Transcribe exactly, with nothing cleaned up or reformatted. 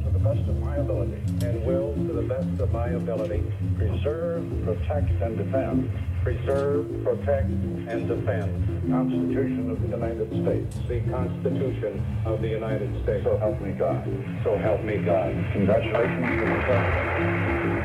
to the best of my ability. And will, to the best of my ability, Preserve, protect, and defend. preserve, protect, and defend The Constitution of the United States. the Constitution of the United States. So help me God. So help me God. Congratulations to the President.